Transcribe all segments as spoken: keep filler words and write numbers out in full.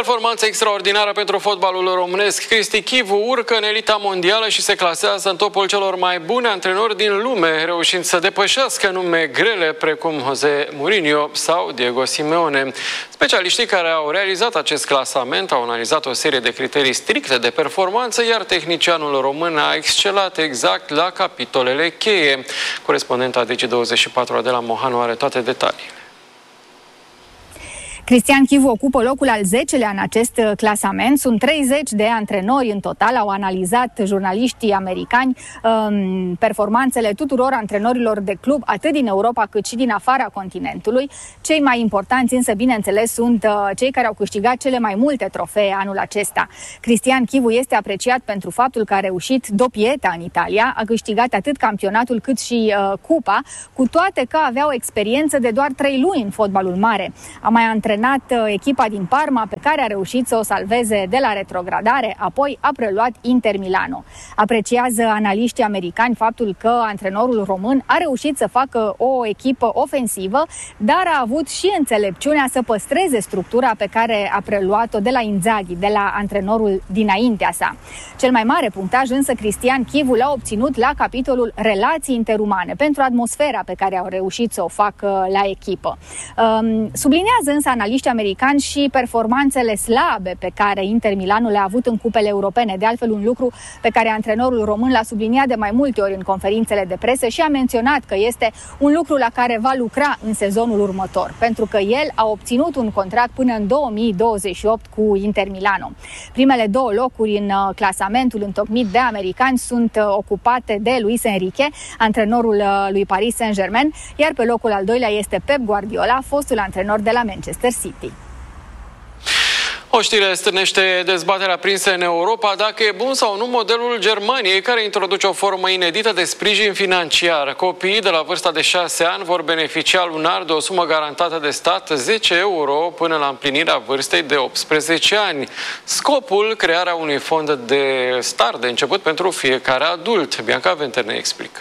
Performanță extraordinară pentru fotbalul românesc. Cristi Chivu urcă în elita mondială și se clasează în topul celor mai bune antrenori din lume, reușind să depășească nume grele precum Jose Mourinho sau Diego Simeone. Specialiștii care au realizat acest clasament au analizat o serie de criterii stricte de performanță, iar tehnicianul român a excelat exact la capitolele cheie. Corespondenta Digi douăzeci și patru Adela Mohanu are toate detaliile. Cristian Chivu ocupă locul al zecelea în acest clasament. Sunt treizeci de antrenori în total. Au analizat jurnaliștii americani um, performanțele tuturor antrenorilor de club, atât din Europa cât și din afara continentului. Cei mai importanți însă, bineînțeles, sunt uh, cei care au câștigat cele mai multe trofee anul acesta. Cristian Chivu este apreciat pentru faptul că a reușit doppieta în Italia, a câștigat atât campionatul cât și uh, cupa, cu toate că avea o experiență de doar trei luni în fotbalul mare. A mai antrenat echipa din Parma, pe care a reușit să o salveze de la retrogradare, apoi a preluat Inter Milano. Apreciază analiștii americani faptul că antrenorul român a reușit să facă o echipă ofensivă, dar a avut și înțelepciunea să păstreze structura pe care a preluat-o de la Inzaghi, de la antrenorul dinaintea sa. Cel mai mare punctaj însă Cristian Chivu l-a obținut la capitolul relații interumane, pentru atmosfera pe care au reușit să o facă la echipă. Um, sublinează însă analiștii americani și performanțele slabe pe care Inter Milano le-a avut în cupele europene. De altfel, un lucru pe care antrenorul român l-a subliniat de mai multe ori în conferințele de presă și a menționat că este un lucru la care va lucra în sezonul următor, pentru că el a obținut un contract până în două mii douăzeci și opt cu Inter Milano. Primele două locuri în clasamentul întocmit de americani sunt ocupate de Luis Enrique, antrenorul lui Paris Saint-Germain, iar pe locul al doilea este Pep Guardiola, fostul antrenor de la Manchester City. O știre stârnește dezbaterea prinsă în Europa dacă e bun sau nu modelul Germaniei, care introduce o formă inedită de sprijin financiar. Copiii de la vârsta de șase ani vor beneficia lunar de o sumă garantată de stat, zece euro, până la împlinirea vârstei de optsprezece ani. Scopul, crearea unui fond de start de început pentru fiecare adult. Bianca Venter ne explică.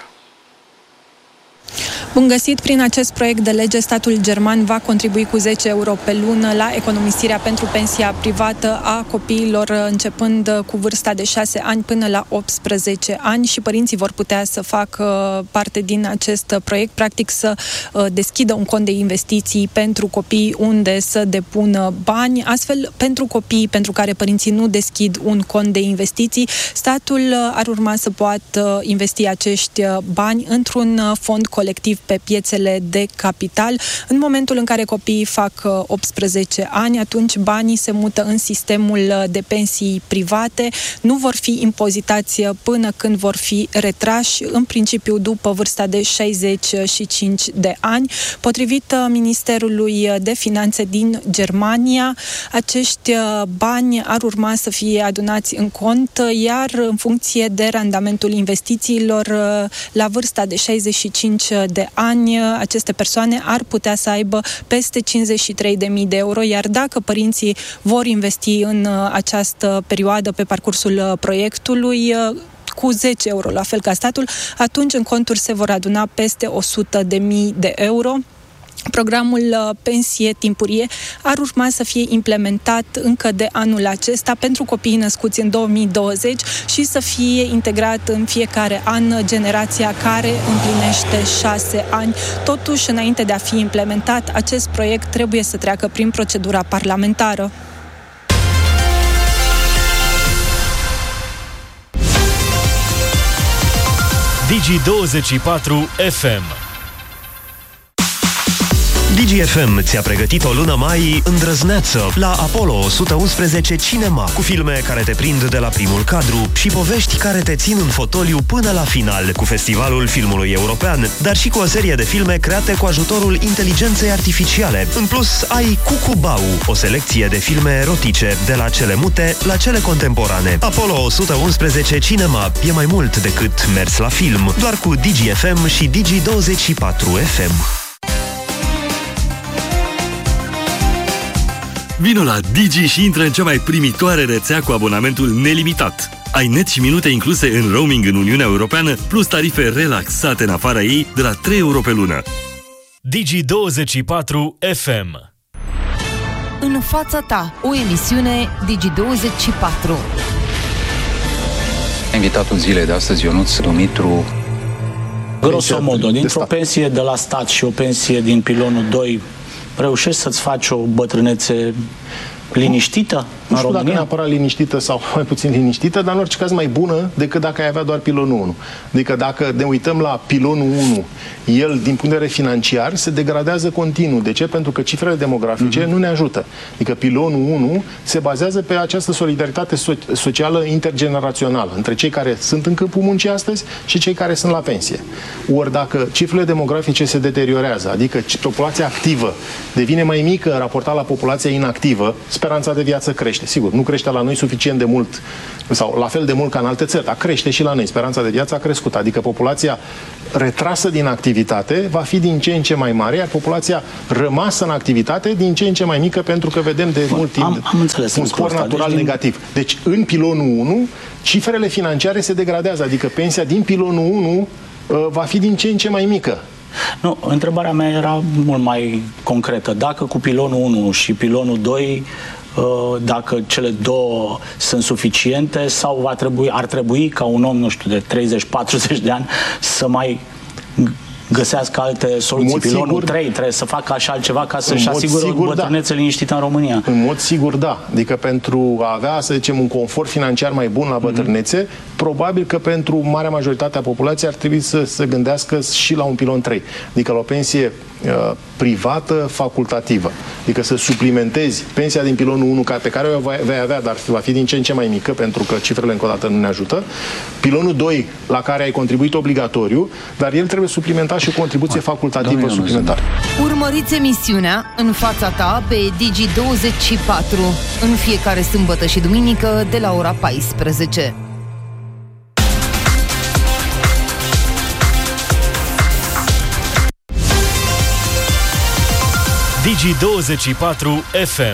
Bun găsit! Prin acest proiect de lege, statul german va contribui cu zece euro pe lună la economisirea pentru pensia privată a copiilor începând cu vârsta de șase ani până la optsprezece ani și părinții vor putea să facă parte din acest proiect, practic să deschidă un cont de investiții pentru copii unde să depună bani. Astfel, pentru copii pentru care părinții nu deschid un cont de investiții, statul ar urma să poată investi acești bani într-un fond colectiv pe piețele de capital. În momentul în care copiii fac optsprezece ani, atunci banii se mută în sistemul de pensii private, nu vor fi impozitați până când vor fi retrași, în principiu după vârsta de șaizeci și cinci de ani. Potrivit Ministerului de Finanțe din Germania, acești bani ar urma să fie adunați în cont, iar în funcție de randamentul investițiilor la vârsta de șaizeci și cinci de ani, aceste persoane ar putea să aibă peste cincizeci și trei de mii de euro, iar dacă părinții vor investi în această perioadă pe parcursul proiectului cu zece euro, la fel ca statul, atunci în conturi se vor aduna peste o sută de mii de euro. Programul pensie timpurie ar urma să fie implementat încă de anul acesta pentru copiii născuți în două mii douăzeci și să fie integrat în fiecare an generația care împlinește șase ani. Totuși, înainte de a fi implementat, acest proiect trebuie să treacă prin procedura parlamentară. Digi douăzeci și patru F M. Digi F M ți-a pregătit o lună mai îndrăzneață la Apollo o sută unsprezece Cinema, cu filme care te prind de la primul cadru și povești care te țin în fotoliu până la final, cu Festivalul Filmului European, dar și cu o serie de filme create cu ajutorul inteligenței artificiale. În plus, ai Cucubau, o selecție de filme erotice, de la cele mute la cele contemporane. Apollo o sută unsprezece Cinema e mai mult decât mers la film, doar cu Digi F M și Digi douăzeci și patru F M. Vino la Digi și intră în cea mai primitoare rețea cu abonamentul nelimitat. Ai net și minute incluse în roaming în Uniunea Europeană, plus tarife relaxate în afara ei de la trei euro pe lună. Digi douăzeci și patru F M. În fața ta, o emisiune Digi douăzeci și patru. Invitatul zilei de astăzi, Ionuț Dumitru. Grosomodo, dintr-o pensie de la stat și o pensie din pilonul doi, reușești să-ți faci o bătrânețe liniștită? Nu știu dacă neapărat liniștită sau mai puțin liniștită, dar în orice caz mai bună decât dacă ai avea doar pilonul unu. Adică dacă ne uităm la pilonul unu, el, din punct de vedere financiar, se degradează continuu. De ce? Pentru că cifrele demografice mm-hmm. nu ne ajută. Adică pilonul unu se bazează pe această solidaritate so- socială intergenerațională între cei care sunt în câmpul muncii astăzi și cei care sunt la pensie. Ori dacă cifrele demografice se deteriorează, adică populația activă devine mai mică raportat la populația inactivă, speranța de viață crește. Sigur, nu crește la noi suficient de mult sau la fel de mult ca în alte țări, dar crește și la noi. Speranța de viață a crescut. Adică populația retrasă din activitate va fi din ce în ce mai mare, iar populația rămasă în activitate din ce în ce mai mică, pentru că vedem de Bun, mult timp am, am înțeles un spor natural deci negativ. Deci, în pilonul unu, cifrele financiare se degradează. Adică pensia din pilonul unu uh, va fi din ce în ce mai mică. Nu, întrebarea mea era mult mai concretă. Dacă cu pilonul unu și pilonul doi, dacă cele două sunt suficiente sau va trebui, ar trebui ca un om, nu știu, de treizeci patruzeci de ani să mai găsească alte soluții. Pilonul sigur, trei trebuie să facă așa altceva ca să-și asigure o bătrânețe da. liniștită în România. În mod sigur, da. Adică pentru a avea, să zicem, un confort financiar mai bun la bătrânețe, mm-hmm. probabil că pentru marea majoritate a populației ar trebui să se gândească și la un pilon trei. Adică la o pensie uh, privată facultativă. Adică să suplimentezi pensia din pilonul unu pe care o vei avea, dar va fi din ce în ce mai mică, pentru că cifrele încă o dată nu ne ajută. Pilonul doi, la care ai contribuit obligatoriu, dar el trebuie suplimentat și o contribuție facultativă suplimentară. Urmăriți emisiunea În fața ta pe Digi douăzeci și patru în fiecare sâmbătă și duminică de la ora paisprezece. Digi douăzeci și patru F M.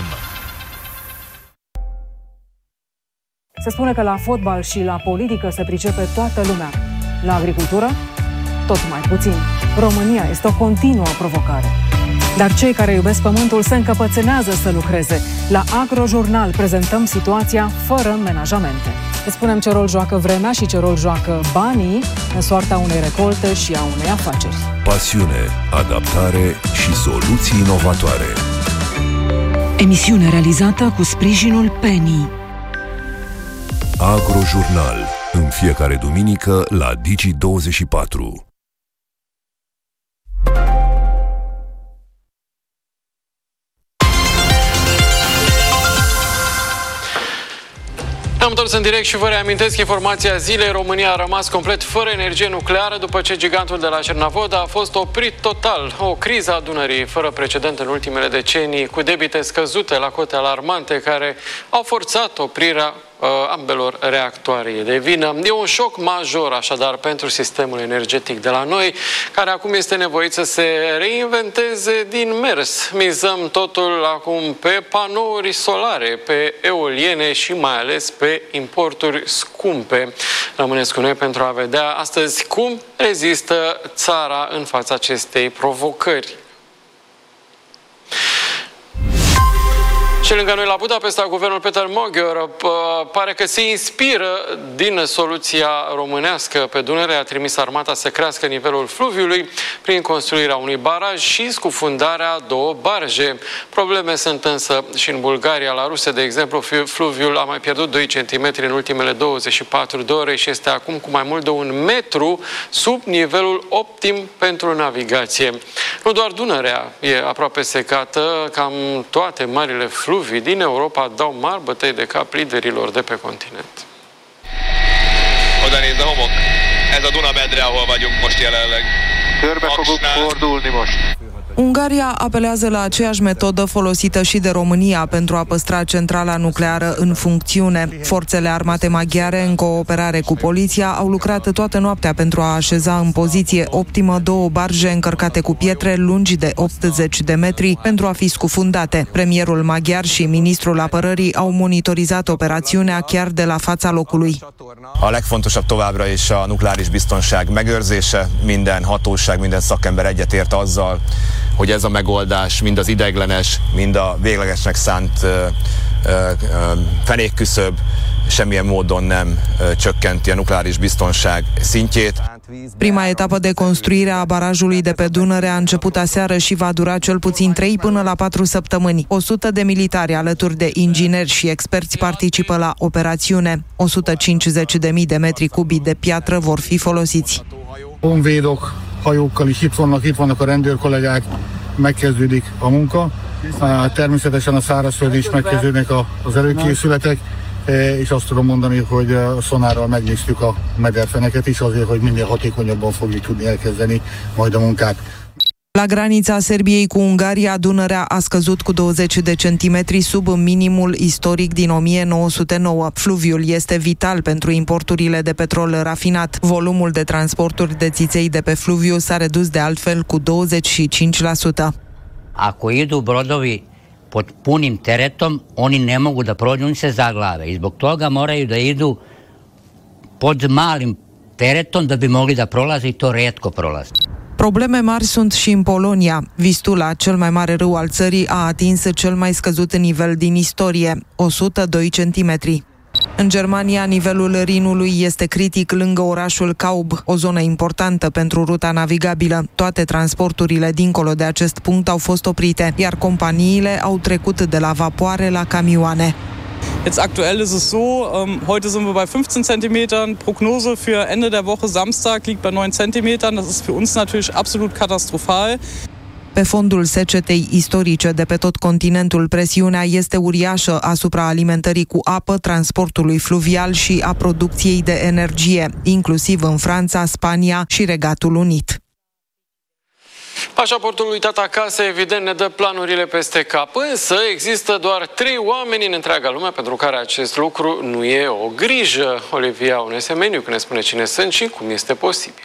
Se spune că la fotbal și la politică se pricepe toată lumea. La agricultură? Tot mai puțin. România este o continuă provocare. Dar cei care iubesc pământul se încăpățânează să lucreze. La Agrojurnal prezentăm situația fără menajamente. Îți spunem ce rol joacă vremea și ce rol joacă banii în soarta unei recolte și a unei afaceri. Pasiune, adaptare și soluții inovatoare. Emisiune realizată cu sprijinul Penny. Agrojurnal, în fiecare duminică la Digi douăzeci și patru. Am întors în direct și vă reamintesc informația zilei. România a rămas complet fără energie nucleară după ce gigantul de la Cernavodă a fost oprit total. O criză a Dunării fără precedent în ultimele decenii, cu debite scăzute la cote alarmante care au forțat oprirea uh, ambelor reactoare. E de vină. E un șoc major așadar pentru sistemul energetic de la noi, care acum este nevoit să se reinventeze din mers. Mizăm totul acum pe panouri solare, pe eoliene și mai ales pe importuri scumpe. Rămâneți cu noi pentru a vedea astăzi cum rezistă țara în fața acestei provocări. Și lângă noi la Budapesta, guvernul Peter Magyar pare că se inspiră din soluția românească pe Dunăre. A trimis armata să crească nivelul fluviului prin construirea unui baraj și scufundarea a două barje. Probleme sunt însă și în Bulgaria. La Ruse, de exemplu, fluviul a mai pierdut doi centimetri în ultimele douăzeci și patru de ore și este acum cu mai mult de un metru sub nivelul optim pentru navigație. Nu doar Dunărea e aproape secată, cam toate marile fluvii din Europa dau mari bătăi de cap liderilor de pe continent. Oda nézd a homok. Ez a Duna-medre, ahol vagyunk most jelenleg. Körbe fogunk fordulni most. Ungaria apelează la aceeași metodă folosită și de România pentru a păstra centrala nucleară în funcțiune. Forțele armate maghiare, în cooperare cu poliția, au lucrat toată noaptea pentru a așeza în poziție optimă două barje încărcate cu pietre lungi de optzeci de metri pentru a fi scufundate. Premierul maghiar și ministrul apărării au monitorizat operațiunea chiar de la fața locului. A legfontosabb továbbra is a nukleáris biztonság megőrzése. Minden hatóság, minden szakember egyetért azzal, hogy ez a megoldás mind az ideiglenes, mind a véglegesnek szánt ö, ö, ö, fenékküszöb semmilyen módon nem ö, csökkenti a nukleáris biztonság szintjét. Prima etapă de construire a barajului de pe Dunăre a început aseară și va dura cel puțin trei până la patru săptămâni. o sută de militari alături de ingineri și experți participă la operațiune. o sută cincizeci de mii de metri cubi de piatră vor fi folosiți. Honvédok, hajókkal is itt vannak, itt vannak a rendőrkollégák, megkezdődik a munka. Természetesen a szárazföldön is megkezdődnek az előkészületek, és azt tudom mondani, hogy szonárral megnéztük a mederfeneket is azért, hogy minél hatékonyabban fogjuk tudni elkezdeni majd a munkát. La granița Serbiei cu Ungaria, Dunărea a scăzut cu douăzeci de centimetri sub minimul istoric din o mie nouă sute nouă. Fluviul este vital pentru importurile de petrol rafinat. Volumul de transporturi de țiței de pe fluviu s-a redus de altfel cu douăzeci și cinci la sută. Ako idu brodovi pod punim teretom, oni ne mogu da prođu, oni se zaglave i zbog toga moraju da idu pod malim teretom da bi mogli da prolaze i to retko prolaze. Probleme mari sunt și în Polonia. Vistula, cel mai mare râu al țării, a atins cel mai scăzut nivel din istorie, o sută doi centimetri. În Germania, nivelul Rinului este critic lângă orașul Kaub, o zonă importantă pentru ruta navigabilă. Toate transporturile dincolo de acest punct au fost oprite, iar companiile au trecut de la vapoare la camioane. Jetzt aktuell ist es so, ähm, heute sind wir bei fünfzehn Zentimetern, Prognose für Ende der Woche Samstag liegt bei neun Zentimetern, das ist für uns natürlich absolut katastrophal. Pe fondul secetei istorice de pe tot continentul, presiunea este uriașă asupra alimentării cu apă, transportului fluvial și a producției de energie, inclusiv în Franța, Spania și Regatul Unit. Pașaportul uitat acasă, evident, ne dă planurile peste cap, însă există doar trei oameni în întreaga lume pentru care acest lucru nu e o grijă. Olivia Unesemeniu ne spune cine sunt și cum este posibil.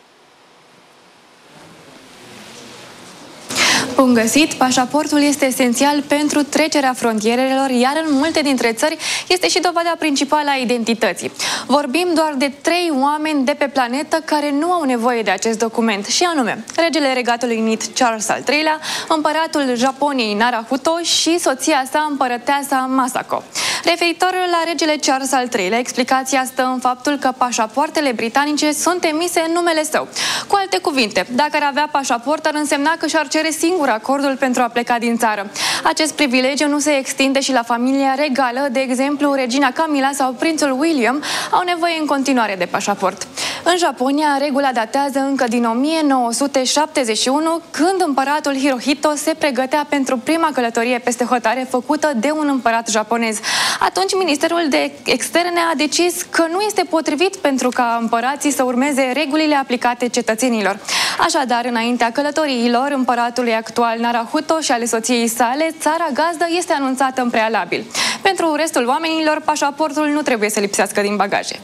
Bun găsit! Pașaportul este esențial pentru trecerea frontierelor, iar în multe dintre țări este și dovada principală a identității. Vorbim doar de trei oameni de pe planetă care nu au nevoie de acest document, și anume regele Regatului Unit Charles al treilea, împăratul Japoniei Naruhito și soția sa, împărăteasa Masako. Referitor la regele Charles al treilea, explicația stă în faptul că pașapoartele britanice sunt emise în numele său. Cu alte cuvinte, dacă ar avea pașaport, ar însemna că și-ar cere singur acordul pentru a pleca din țară. Acest privilegiu nu se extinde și la familia regală, de exemplu, regina Camila sau prințul William au nevoie în continuare de pașaport. În Japonia, regula datează încă din o mie nouă sute șaptezeci și unu, când împăratul Hirohito se pregătea pentru prima călătorie peste hotare făcută de un împărat japonez. Atunci, Ministerul de Externe a decis că nu este potrivit pentru ca împărații să urmeze regulile aplicate cetățenilor. Așadar, înaintea călătoriilor împăratului actual Naruhito și ale soției sale, țara gazdă este anunțată în prealabil. Pentru restul oamenilor, pașaportul nu trebuie să lipsească din bagaje.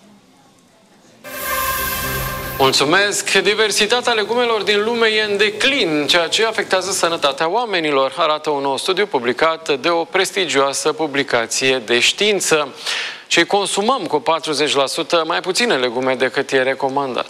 Mulțumesc! Diversitatea legumelor din lume e în declin, ceea ce afectează sănătatea oamenilor, arată un nou studiu publicat de o prestigioasă publicație de știință. Și consumăm cu patruzeci la sută mai puține legume decât e recomandat.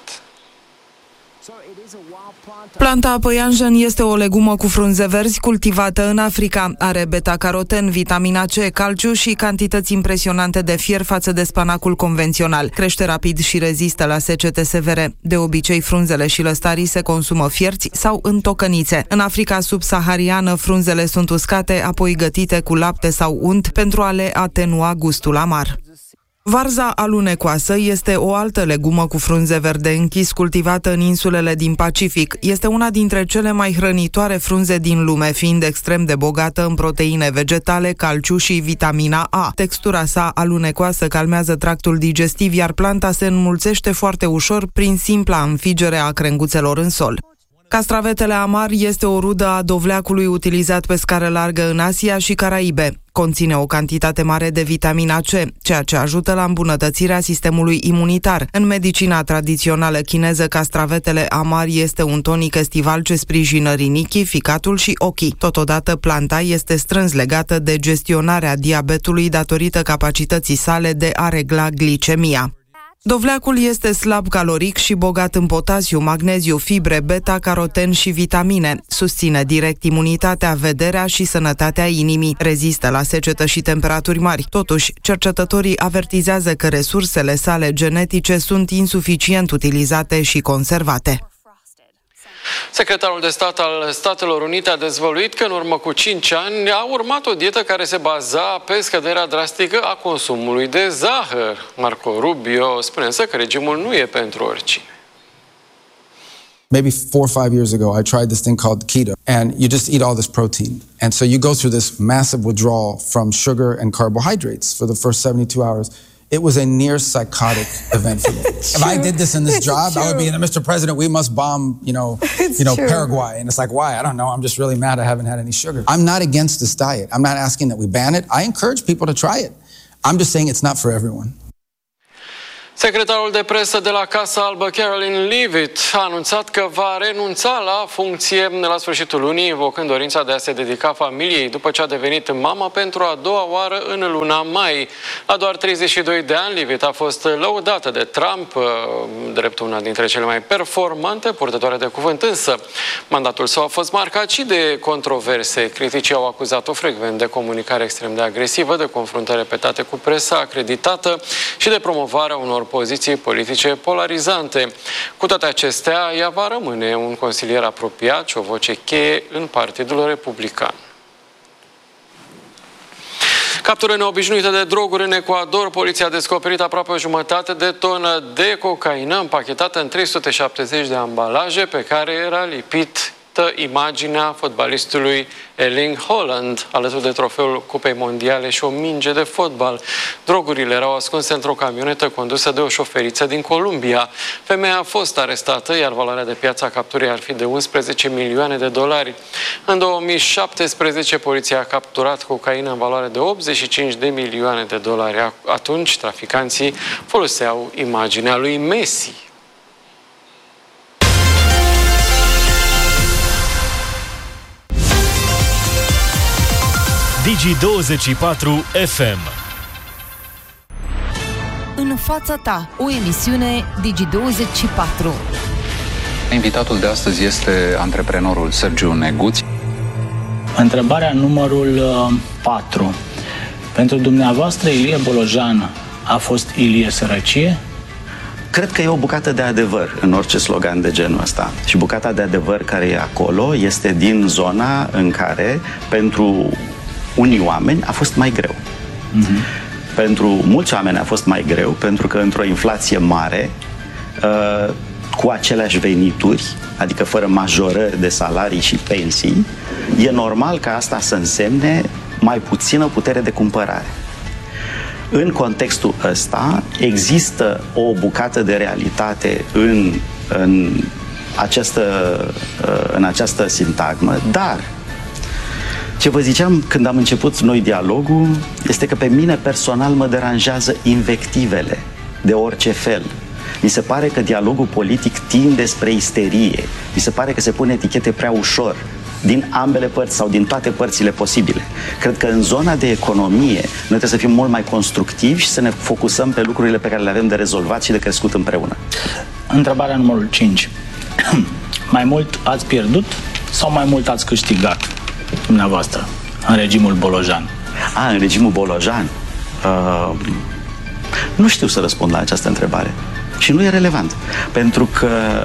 Planta păianjen este o legumă cu frunze verzi cultivată în Africa. Are beta-caroten, vitamina C, calciu și cantități impresionante de fier față de spanacul convențional. Crește rapid și rezistă la secete severe. De obicei, frunzele și lăstarii se consumă fierți sau în tocănițe. În Africa subsahariană, frunzele sunt uscate, apoi gătite cu lapte sau unt pentru a le atenua gustul amar. Varza alunecoasă este o altă legumă cu frunze verde închis cultivată în insulele din Pacific. Este una dintre cele mai hrănitoare frunze din lume, fiind extrem de bogată în proteine vegetale, calciu și vitamina A. Textura sa alunecoasă calmează tractul digestiv, iar planta se înmulțește foarte ușor prin simpla înfigere a crenguțelor în sol. Castravetele amar este o rudă a dovleacului utilizat pe scară largă în Asia și Caraibe. Conține o cantitate mare de vitamina C, ceea ce ajută la îmbunătățirea sistemului imunitar. În medicina tradițională chineză, castravetele amar este un tonic estival ce sprijină rinichii, ficatul și ochii. Totodată, planta este strâns legată de gestionarea diabetului datorită capacității sale de a regla glicemia. Dovleacul este slab caloric și bogat în potasiu, magneziu, fibre, beta-caroten și vitamine. Susține direct imunitatea, vederea și sănătatea inimii. Rezistă la secetă și temperaturi mari. Totuși, cercetătorii avertizează că resursele sale genetice sunt insuficient utilizate și conservate. Secretarul de stat al Statelor Unite a dezvăluit că în urmă cu cinci ani a urmat o dietă care se baza pe scăderea drastică a consumului de zahăr. Marco Rubio spune însă că regimul nu e pentru oricine. Maybe four or five years ago, I tried this thing called keto, and you just eat all this protein. And so you go through this massive withdrawal from sugar and carbohydrates for the first seventy-two hours. It was a near psychotic event for me. If I did this in this job, I would be in a Mister President, we must bomb, you know, it's you know, true. Paraguay. And it's like, why? I don't know. I'm just really mad I haven't had any sugar. I'm not against this diet. I'm not asking that we ban it. I encourage people to try it. I'm just saying it's not for everyone. Secretarul de presă de la Casa Albă, Caroline Leavitt, a anunțat că va renunța la funcție la sfârșitul lunii, invocând dorința de a se dedica familiei, după ce a devenit mamă pentru a doua oară în luna mai. La doar treizeci și doi de ani, Leavitt a fost lăudată de Trump, drept una dintre cele mai performante purtătoare de cuvânt, însă mandatul său a fost marcat și de controverse. Criticii au acuzat-o frecvent de comunicare extrem de agresivă, de confruntări repetate cu presa acreditată și de promovarea unor poziții politice polarizante. Cu toate acestea, ea va rămâne un consilier apropiat și o voce cheie în Partidul Republican. Captură neobișnuită de droguri în Ecuador. Poliția a descoperit aproape o jumătate de tonă de cocaină împachetată în trei sute șaptezeci de ambalaje pe care era lipit imaginea fotbalistului Erling Haaland, alături de trofeul Cupei Mondiale și o minge de fotbal. Drogurile erau ascunse într-o camionetă condusă de o șoferiță din Columbia. Femeia a fost arestată, iar valoarea de piață a capturii ar fi de unsprezece milioane de dolari. În două mii șaptesprezece, poliția a capturat cocaină în valoare de optzeci și cinci de milioane de dolari. Atunci, traficanții foloseau imaginea lui Messi. Digi douăzeci și patru F M. În fața ta, o emisiune Digi douăzeci și patru. Invitatul de astăzi este antreprenorul Sergiu Neguț. Întrebarea numărul patru. Pentru dumneavoastră, Ilie Bolojan a fost Ilie Sărăcie? Cred că e o bucată de adevăr în orice slogan de genul ăsta. Și bucata de adevăr care e acolo este din zona în care, pentru unii oameni, a fost mai greu. Mm-hmm. Pentru mulți oameni a fost mai greu, pentru că într-o inflație mare, uh, cu aceleași venituri, adică fără majorări de salarii și pensii, e normal ca asta să însemne mai puțină putere de cumpărare. În contextul ăsta există o bucată de realitate în, în, această, în această sintagmă, dar ce vă ziceam când am început noi dialogul este că pe mine personal mă deranjează invectivele de orice fel. Mi se pare că dialogul politic tinde spre isterie. Mi se pare că se pune etichete prea ușor din ambele părți sau din toate părțile posibile. Cred că în zona de economie noi trebuie să fim mult mai constructivi și să ne focusăm pe lucrurile pe care le avem de rezolvat și de crescut împreună. Întrebarea numărul cinci. Mai mult ați pierdut sau mai mult ați câștigat dumneavoastră în regimul Bolojan? A, în regimul Bolojan? Uh, nu știu să răspund la această întrebare. Și nu e relevant. Pentru că,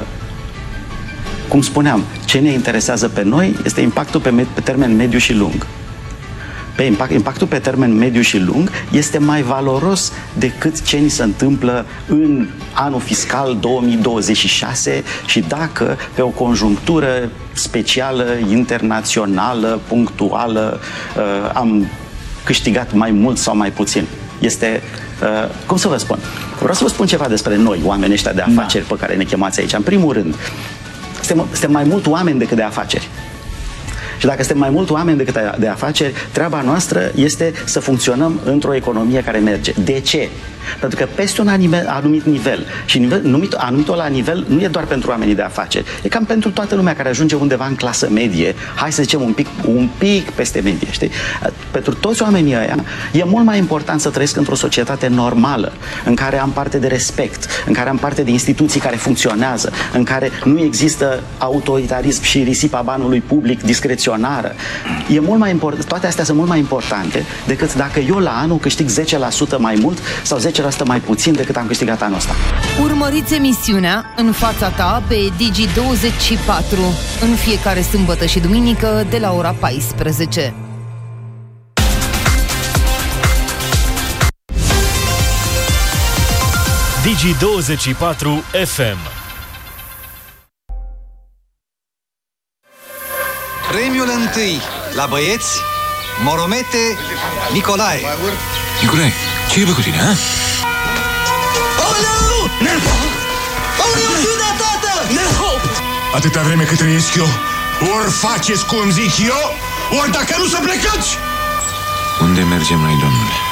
cum spuneam, ce ne interesează pe noi este impactul pe, pe termen mediu și lung. Pe impact, impactul pe termen mediu și lung este mai valoros decât ce ni se întâmplă în anul fiscal două mii douăzeci și șase și dacă pe o conjunctură specială, internațională, punctuală, uh, am câștigat mai mult sau mai puțin. Este, uh, cum să vă spun? Vreau să vă spun ceva despre noi, oamenii ăștia de afaceri da. pe care ne chemați aici. În primul rând, suntem, suntem mai mult oameni decât de afaceri. Și dacă suntem mai mulți oameni decât de afaceri, treaba noastră este să funcționăm într-o economie care merge. De ce? Pentru că peste un anumit nivel, și nivel, numit, anumitul la nivel nu e doar pentru oamenii de afaceri, e cam pentru toată lumea care ajunge undeva în clasă medie, hai să zicem un pic, un pic peste medie, știi? Pentru toți oamenii ăia e mult mai important să trăiesc într-o societate normală, în care am parte de respect, în care am parte de instituții care funcționează, în care nu există autoritarism și risipa banului public discreționară. E mult mai important, toate astea sunt mult mai importante decât dacă eu la anul câștig zece la sută mai mult sau zece la sută mai puțin decât am câștigat anul ăsta. Urmăriți emisiunea În fața ta pe Digi douăzeci și patru în fiecare sâmbătă și duminică de la ora paisprezece. Digi douăzeci și patru F M. Premiul întâi la băieți, Moromete Nicolae. Nicolae, ce e bă cu tine, ha? Aoleu! Aoleu, ciuda, tată! Atâta vreme cât trăiesc eu, ori faceți cum zic eu, ori dacă nu să plecați! Unde mergem noi, domnule?